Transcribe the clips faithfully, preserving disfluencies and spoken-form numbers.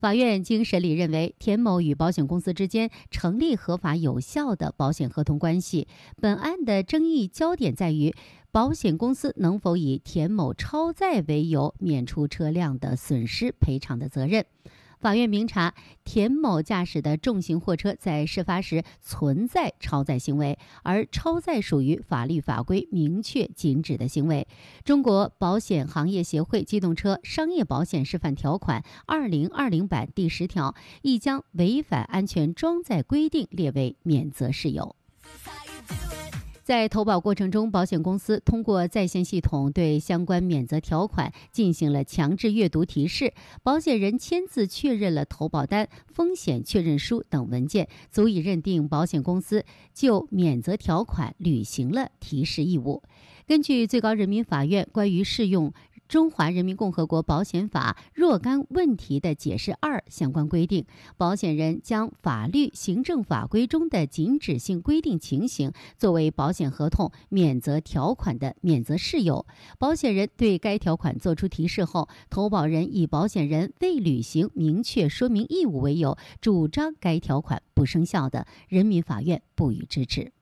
法院经审理认为，田某与保险公司之间成立合法有效的保险合同关系。本案的争议焦点在于，保险公司能否以田某超载为由免除车辆的损失赔偿的责任。法院明察，田某驾驶的重型货车在事发时存在超载行为，而超载属于法律法规明确禁止的行为。中国保险行业协会机动车商业保险示范条款二零二零版第十条亦将违反安全装载规定列为免责事由。在投保过程中，保险公司通过在线系统对相关免责条款进行了强制阅读提示，保险人签字确认了投保单、风险确认书等文件，足以认定保险公司就免责条款履行了提示义务。根据最高人民法院关于适用中华人民共和国保险法若干问题的解释二相关规定，保险人将法律、行政法规中的禁止性规定情形作为保险合同免责条款的免责事由。保险人对该条款作出提示后，投保人以保险人未履行明确说明义务为由，主张该条款不生效的，人民法院不予支持。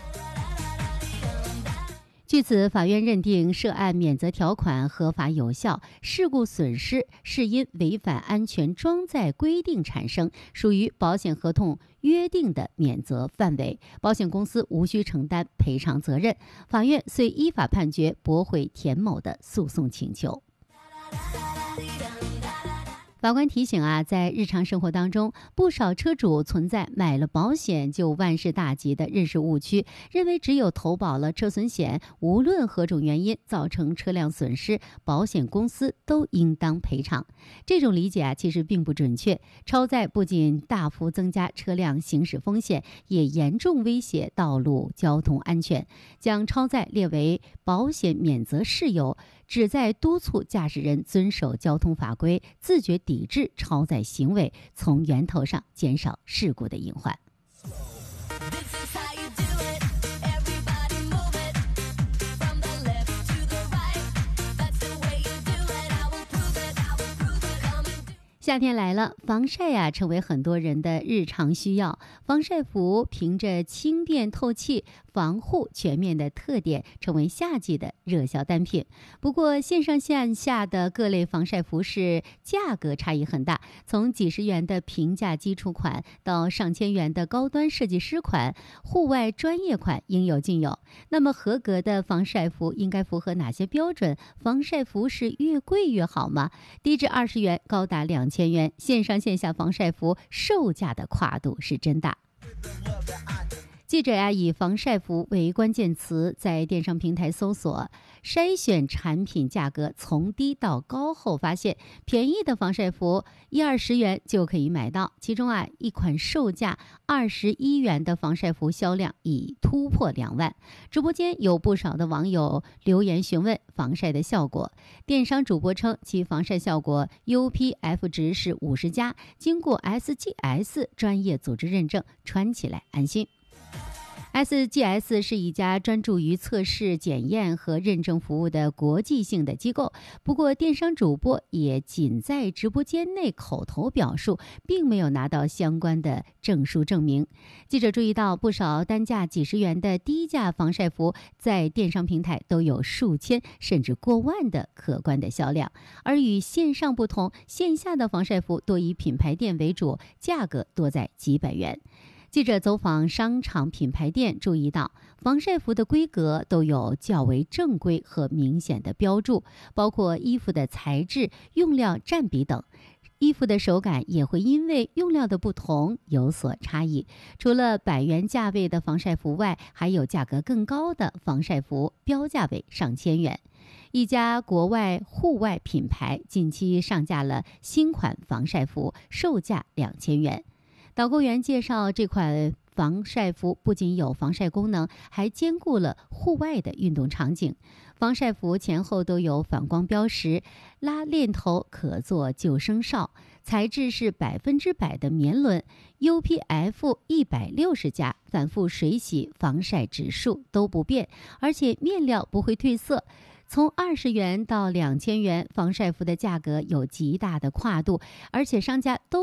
据此，法院认定涉案免责条款合法有效，事故损失是因违反安全装载规定产生，属于保险合同约定的免责范围，保险公司无需承担赔偿责任。法院遂依法判决驳回田某的诉讼请求。法官提醒啊，在日常生活当中，不少车主存在买了保险就万事大吉的认识误区，认为只有投保了车损险，无论何种原因造成车辆损失，保险公司都应当赔偿。这种理解啊，其实并不准确。超载不仅大幅增加车辆行驶风险，也严重威胁道路交通安全。将超载列为保险免责事由，旨在督促驾驶人遵守交通法规，自觉抵制超载行为，从源头上减少事故的隐患。夏天来了，防晒呀、啊、成为很多人的日常需要。防晒服凭着轻便透气、防护全面的特点，成为夏季的热销单品。不过，线上线下的各类防晒服饰价格差异很大，从几十元的平价基础款到上千元的高端设计师款、户外专业款应有尽有。那么，合格的防晒服应该符合哪些标准？防晒服是越贵越好吗？低至二十元，高达两千元，线上线下防晒服售价的跨度是真大。记者呀、啊，以防晒服为关键词，在电商平台搜索筛选产品价格从低到高后，发现便宜的防晒服一二十元就可以买到。其中啊，一款售价二十一元的防晒服销量已突破两万。直播间有不少的网友留言询问防晒的效果。电商主播称，其防晒效果 U P F 值是五十加，经过 S G S 专业组织认证，穿起来安心。S G S 是一家专注于测试、检验和认证服务的国际性的机构。不过，电商主播也仅在直播间内口头表述，并没有拿到相关的证书证明。记者注意到，不少单价几十元的低价防晒服，在电商平台都有数千甚至过万的可观的销量。而与线上不同，线下的防晒服多以品牌店为主，价格多在几百元。记者走访商场品牌店，注意到防晒服的规格都有较为正规和明显的标注，包括衣服的材质、用料占比等。衣服的手感也会因为用料的不同有所差异。除了百元价位的防晒服外，还有价格更高的防晒服，标价为上千元。一家国外户外品牌近期上架了新款防晒服，售价两千元。导购员介绍，这款防晒服不仅有防晒功能，还兼顾了户外的运动场景。防晒服前后都有反光标识，拉链头可做救生哨，材质是百分之百的棉纶 ，U P F 一百六十加，反复水洗、防晒指数都不变，而且面料不会褪色。从二十元到两千元，防晒服的价格有极大的跨度，而且商家都